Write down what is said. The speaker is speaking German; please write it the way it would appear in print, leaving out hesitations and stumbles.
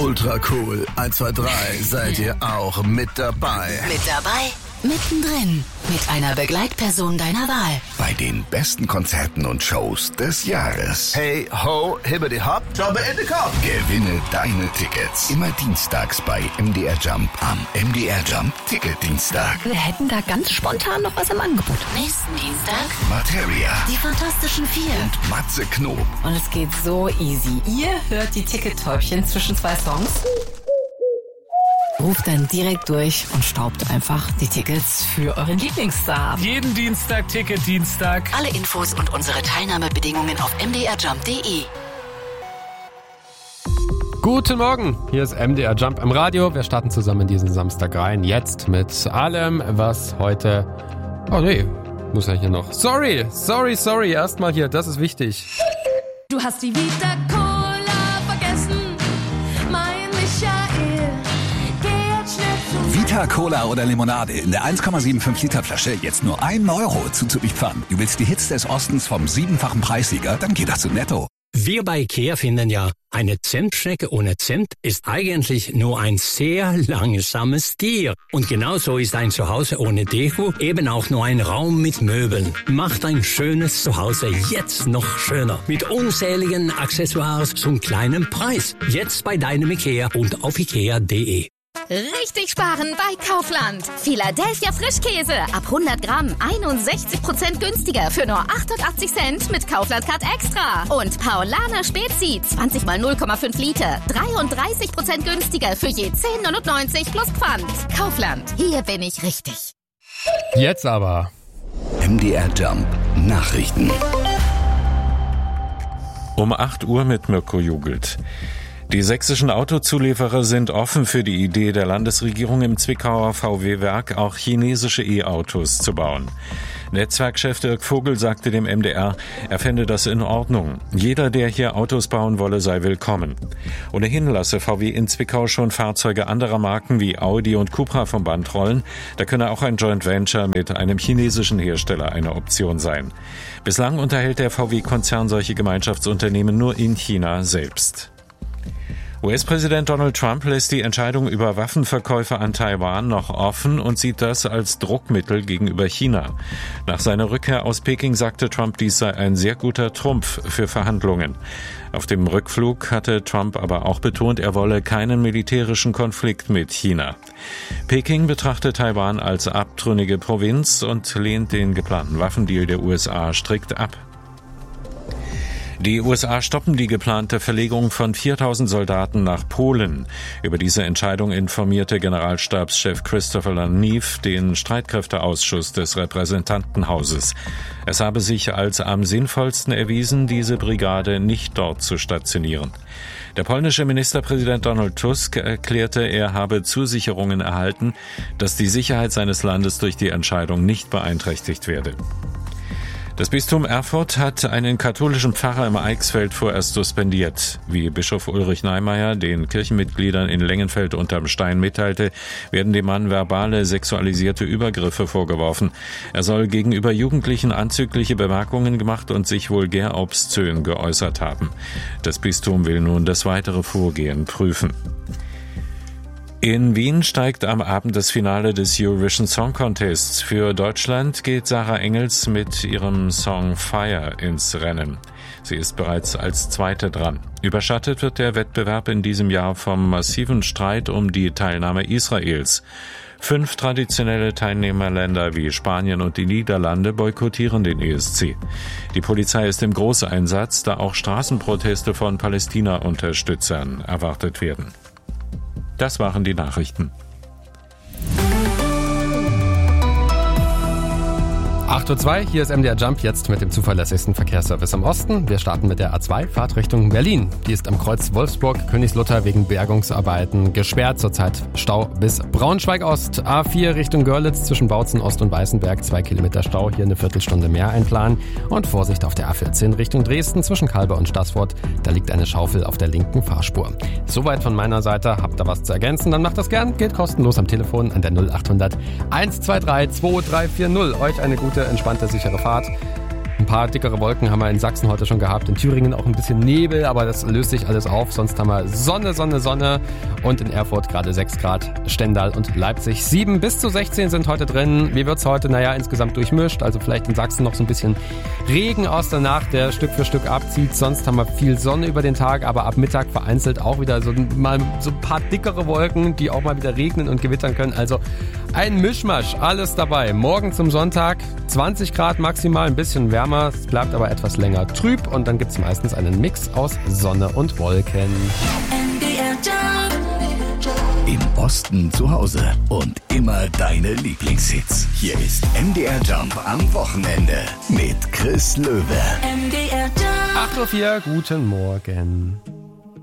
Ultra cool. 1, 2, 3. Seid ihr auch mit dabei? Mit dabei? Mittendrin. Mit einer Begleitperson deiner Wahl. Bei den besten Konzerten und Shows des Jahres. Hey, ho, hibbidi hopp, jobbe in the Kopf. Gewinne deine Tickets. Immer dienstags bei MDR Jump am MDR Jump Ticketdienstag. Wir hätten da ganz spontan noch was im Angebot. Nächsten Dienstag Materia. Die Fantastischen Vier. Und Matze Knob. Und es geht so easy. Ihr hört die Tickettäubchen zwischen 2 Songs. Ruft dann direkt durch und staubt einfach die Tickets für euren Lieblingsstar ab. Jeden Dienstag Ticketdienstag. Alle Infos und unsere Teilnahmebedingungen auf mdrjump.de. Guten Morgen, hier ist MDR Jump im Radio. Wir starten zusammen in diesen Samstag rein. Jetzt mit allem, was heute... Oh nee, muss ja hier noch... Sorry, erstmal hier, das ist wichtig. Du hast die Vita Cola vergessen, mein Michael. Vita Cola oder Limonade in der 1,75 Liter Flasche jetzt nur 1 Euro zuzüglich Pfand. Du willst die Hits des Ostens vom 7-fachen Preissieger? Dann geht das zu Netto. Wir bei IKEA finden ja, eine Zentschnecke ohne Cent ist eigentlich nur ein sehr langsames Tier. Und genauso ist ein Zuhause ohne Deko eben auch nur ein Raum mit Möbeln. Macht ein schönes Zuhause jetzt noch schöner. Mit unzähligen Accessoires zum kleinen Preis. Jetzt bei deinem IKEA und auf ikea.de. Richtig sparen bei Kaufland. Philadelphia Frischkäse ab 100 Gramm 61% günstiger für nur 88 Cent mit Kaufland Card Extra. Und Paulaner Spezi 20 mal 0,5 Liter 33% günstiger für je 10,99 plus Pfand. Kaufland, hier bin ich richtig. Jetzt aber. MDR Jump Nachrichten. Um 8 Uhr mit Mirko Jugelt. Die sächsischen Autozulieferer sind offen für die Idee der Landesregierung, im Zwickauer VW-Werk auch chinesische E-Autos zu bauen. Netzwerkchef Dirk Vogel sagte dem MDR, er fände das in Ordnung. Jeder, der hier Autos bauen wolle, sei willkommen. Ohnehin lasse VW in Zwickau schon Fahrzeuge anderer Marken wie Audi und Cupra vom Band rollen. Da könne auch ein Joint Venture mit einem chinesischen Hersteller eine Option sein. Bislang unterhält der VW-Konzern solche Gemeinschaftsunternehmen nur in China selbst. US-Präsident Donald Trump lässt die Entscheidung über Waffenverkäufe an Taiwan noch offen und sieht das als Druckmittel gegenüber China. Nach seiner Rückkehr aus Peking sagte Trump, dies sei ein sehr guter Trumpf für Verhandlungen. Auf dem Rückflug hatte Trump aber auch betont, er wolle keinen militärischen Konflikt mit China. Peking betrachtet Taiwan als abtrünnige Provinz und lehnt den geplanten Waffendeal der USA strikt ab. Die USA stoppen die geplante Verlegung von 4.000 Soldaten nach Polen. Über diese Entscheidung informierte Generalstabschef Christopher Lanief den Streitkräfteausschuss des Repräsentantenhauses. Es habe sich als am sinnvollsten erwiesen, diese Brigade nicht dort zu stationieren. Der polnische Ministerpräsident Donald Tusk erklärte, er habe Zusicherungen erhalten, dass die Sicherheit seines Landes durch die Entscheidung nicht beeinträchtigt werde. Das Bistum Erfurt hat einen katholischen Pfarrer im Eichsfeld vorerst suspendiert. Wie Bischof Ulrich Neimeyer den Kirchenmitgliedern in Lengenfeld unterm Stein mitteilte, werden dem Mann verbale sexualisierte Übergriffe vorgeworfen. Er soll gegenüber Jugendlichen anzügliche Bemerkungen gemacht und sich vulgär obszön geäußert haben. Das Bistum will nun das weitere Vorgehen prüfen. In Wien steigt am Abend das Finale des Eurovision Song Contests. Für Deutschland geht Sarah Engels mit ihrem Song Fire ins Rennen. Sie ist bereits als Zweite dran. Überschattet wird der Wettbewerb in diesem Jahr vom massiven Streit um die Teilnahme Israels. 5 traditionelle Teilnehmerländer wie Spanien und die Niederlande boykottieren den ESC. Die Polizei ist im Großeinsatz, da auch Straßenproteste von Palästina-Unterstützern erwartet werden. Das waren die Nachrichten. 8.02 Uhr, hier ist MDR Jump, jetzt mit dem zuverlässigsten Verkehrsservice im Osten. Wir starten mit der A2, Fahrt Richtung Berlin. Die ist am Kreuz Wolfsburg-Königslutter wegen Bergungsarbeiten gesperrt. Zurzeit Stau bis Braunschweig-Ost. A4 Richtung Görlitz zwischen Bautzen Ost und Weißenberg, 2 Kilometer Stau, hier eine Viertelstunde mehr einplanen. Und Vorsicht auf der A14 Richtung Dresden zwischen Kalbe und Staßfurt. Da liegt eine Schaufel auf der linken Fahrspur. Soweit von meiner Seite. Habt ihr was zu ergänzen, dann macht das gern. Geht kostenlos am Telefon an der 0800 123 2340. Euch eine gute, entspannte, sichere Fahrt. Ein paar dickere Wolken haben wir in Sachsen heute schon gehabt, in Thüringen auch ein bisschen Nebel, aber das löst sich alles auf. Sonst haben wir Sonne und in Erfurt gerade 6 Grad, Stendal und Leipzig 7 bis zu 16 sind heute drin. Wie wird's heute? Naja, insgesamt durchmischt, also vielleicht in Sachsen noch so ein bisschen Regen aus der Nacht, der Stück für Stück abzieht. Sonst haben wir viel Sonne über den Tag, aber ab Mittag vereinzelt auch wieder mal so ein paar dickere Wolken, die auch mal wieder regnen und gewittern können. Also ein Mischmasch, alles dabei. Morgen zum Sonntag 20 Grad maximal, ein bisschen wärmer, es bleibt aber etwas länger trüb und dann gibt's meistens einen Mix aus Sonne und Wolken. Im Osten zu Hause und immer deine Lieblingshits. Hier ist MDR Jump am Wochenende mit Chris Löwe. MDR Jump. 8:04 Uhr, guten Morgen.